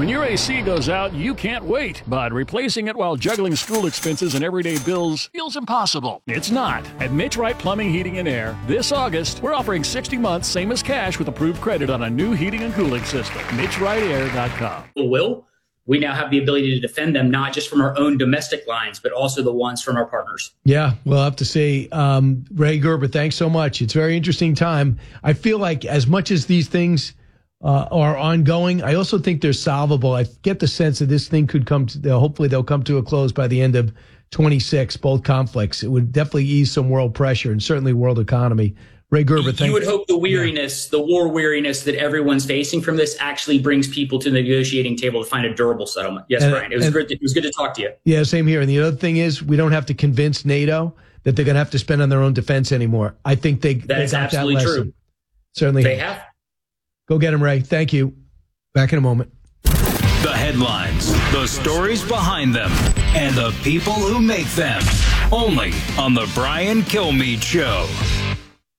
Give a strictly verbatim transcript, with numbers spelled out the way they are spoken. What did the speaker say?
When your A C goes out, you can't wait, but replacing it while juggling school expenses and everyday bills feels impossible. It's not. At Mitch Wright Plumbing, Heating, and Air, this August, we're offering sixty months, same as cash, with approved credit on a new heating and cooling system. Mitch Wright Air dot com. Will, we now have the ability to defend them, not just from our own domestic lines, but also the ones from our partners. Yeah, we'll have to see. Um, Ray Gerber, thanks so much. It's a very interesting time. I feel like as much as these things uh, are ongoing, I also think they're solvable. I get the sense that this thing could come to, hopefully they'll come to a close by the end of twenty-six, both conflicts. It would definitely ease some world pressure and certainly world economy. Ray Gerber, thank you. You would hope the weariness, yeah. the war weariness that everyone's facing from this actually brings people to the negotiating table to find a durable settlement. Yes, and, Brian, it was and, great. It was good to talk to you. Yeah, same here. And the other thing is we don't have to convince NATO that they're going to have to spend on their own defense anymore. I think they, that they is got absolutely that lesson. True. Certainly. They have. Go get them, Ray. Thank you. Back in a moment. The headlines, the stories behind them, and the people who make them. Only on the Brian Kilmeade Show.